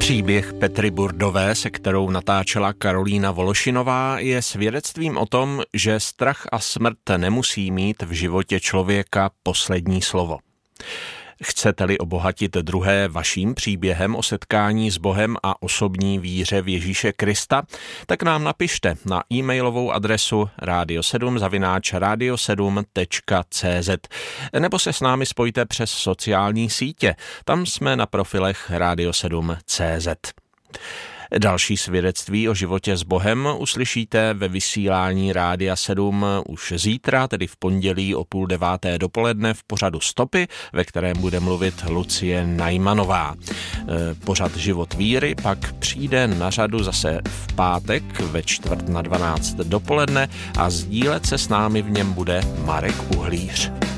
Příběh Petry Burdové, se kterou natáčela Karolína Vološinová, je svědectvím o tom, že strach a smrt nemusí mít v životě člověka poslední slovo. Chcete-li obohatit druhé vaším příběhem o setkání s Bohem a osobní víře v Ježíše Krista, tak nám napište na e-mailovou adresu radio7@radio7.cz nebo se s námi spojte přes sociální sítě. Tam jsme na profilech radio7.cz. Další svědectví o životě s Bohem uslyšíte ve vysílání Rádia 7 už zítra, tedy v pondělí o 8:30 dopoledne v pořadu Stopy, ve kterém bude mluvit Lucie Najmanová. Pořad Život víry pak přijde na řadu zase v pátek ve 11:45 dopoledne a sdílet se s námi v něm bude Marek Uhlíř.